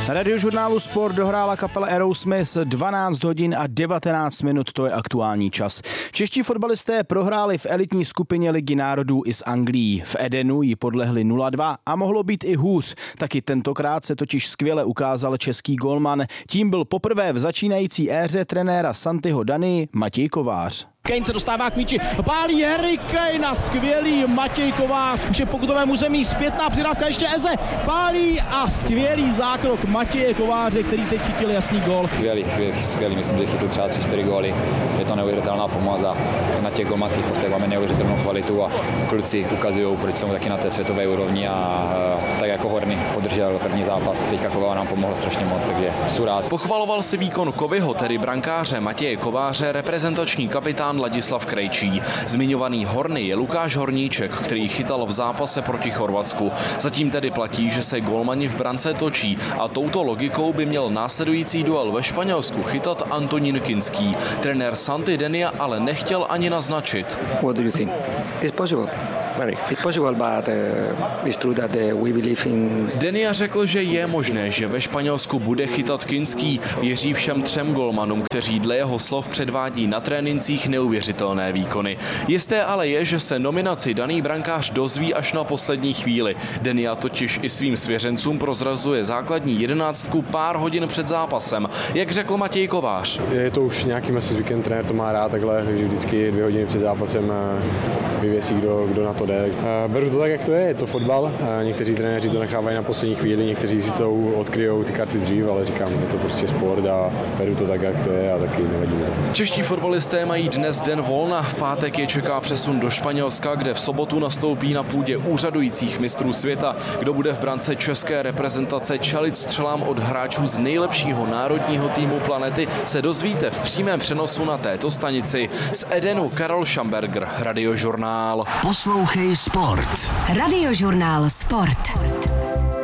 Na Radiožurnálu Sport dohrála kapela Aerosmith 12 hodin a 19 minut, to je aktuální čas. Čeští fotbalisté prohráli v elitní skupině Ligy národů i s Anglií. V Edenu ji podlehli 0-2 a mohlo být i hůř. Taky tentokrát se totiž skvěle ukázal český golman. Tím byl poprvé v začínající éře trenéra Santiho Dany Matěj Kovář. Kane se dostává k míči, pálí Harry Kane a skvělý Matěj Kovář. Už je v pokutovém území, zpětná přidávka ještě Eze, pálí a skvělý zákrok Matěje Kováře, který teď chytil jasný gól. Skvělý, myslím, že chytil třeba 3-4 góly. Je to neuvěřitelná pomoc a na těch golmanských postech máme neuvěřitelnou kvalitu a kluci ukazují, proč jsou taky na té světové úrovni a tak jako Horny podržel první zápas, teďka Ková nám pomohla strašně moc, takže jsem rád. Pochvaloval si výkon Kovyho, tedy brankáře Matěje Kováře, reprezentační kapitán Ladislav Krejčí. Zmiňovaný Horny je Lukáš Horníček, který chytal v zápase proti Chorvatsku. Zatím tedy platí, že se golmani v brance točí a touto logikou by měl následující duel ve Španělsku chytat Antonín Kinský. Trenér Santi Denia ale nechtěl ani naznačit. What do you think? It's possible. It's possible, but it's true that we believe in... Denia řekl, že je možné, že ve Španělsku bude chytat Kinský. Věří všem 3 golmanům, kteří dle jeho slov předvádí na trénincích neuvěřitelné výkony. Jisté ale je, že se nominaci daný brankář dozví až na poslední chvíli. Denia totiž i svým svěřencům prozrazuje základní 11 pár hodin před zápasem, jak řekl Matěj Kovář. Je to už nějaký zvykem, trenér to má rád takhle, takže vždycky 2 hodiny před zápasem vyvěsí, kdo na to jde. Beru to tak, jak to je to fotbal. Někteří trenéři to nechávají na poslední chvíli, někteří si to odkryjou ty karty dřív, ale říkám, je to prostě sport a beru to tak, jak to je a taky nevadí. Čeští fotbalisté mají dnes den volna. V pátek je čeká přesun do Španělska, kde v sobotu nastoupí na půdě úřadujících mistrů světa. Kdo bude v brance české reprezentace čelit střelám od hráčů z nejlepšího národního týmu planety, se dozvíte v přímém přenosu na této stanici. Z Edenu Karol Schamberger, Radiožurnál. Poslouchej Sport. Radiožurnál Sport.